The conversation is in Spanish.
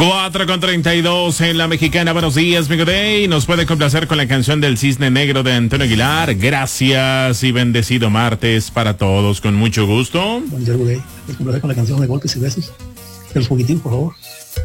4:32 en la Mexicana. Buenos días, Migo Day. Nos puede complacer con la canción del Cisne Negro de Antonio Aguilar. Gracias y bendecido martes para todos, con mucho gusto. Buen día, Migo Day. Nos complacer con la canción de Golpes y Besos. El Fugitín, por favor.